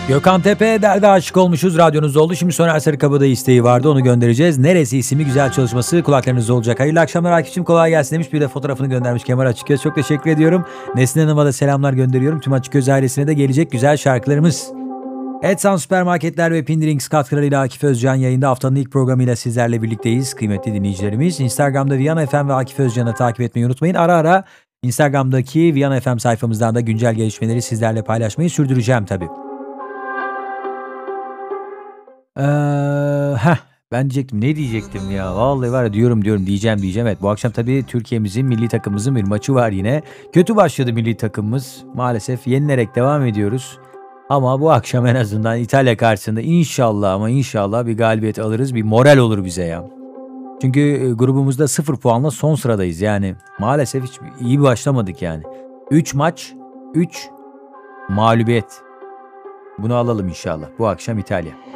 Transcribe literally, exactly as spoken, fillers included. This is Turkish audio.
Gökhan Tepe, derde aşık olmuşuz, radyonuzda oldu. Şimdi Soner Sarıkabadayı isteği vardı, onu göndereceğiz. Neresi isimli güzel çalışması kulaklarınızda olacak. Hayırlı akşamlar Akif'cim, kolay gelsin demiş. Bir de fotoğrafını göndermiş Kemal Açıköz. Çok teşekkür ediyorum. Nesrin Hanım'a da selamlar gönderiyorum. Tüm Açıköz ailesine de gelecek güzel şarkılarımız. Edsan Süpermarketler ve Pindirings katkılarıyla Akif Özcan yayında haftanın ilk programıyla sizlerle birlikteyiz. Kıymetli dinleyicilerimiz, Instagram'da Viyana F M ve Akif Özcan'ı takip etmeyi unutmayın. Ara ara Instagram'daki Viyana F M sayfamızdan da güncel gelişmeleri sizlerle paylaşmayı sürdüreceğim tabii. Ee, heh, ben diyecektim, ne diyecektim ya, vallahi var ya, diyorum diyorum diyeceğim diyeceğim. Evet, bu akşam tabii Türkiye'mizin, milli takımımızın bir maçı var yine. Kötü başladı milli takımımız, maalesef yenilerek devam ediyoruz. Ama bu akşam en azından İtalya karşısında inşallah ama inşallah bir galibiyet alırız, bir moral olur bize ya. Çünkü grubumuzda sıfır puanla son sıradayız yani, maalesef hiç iyi başlamadık yani. üç maç, üç mağlubiyet. Bunu alalım inşallah bu akşam İtalya.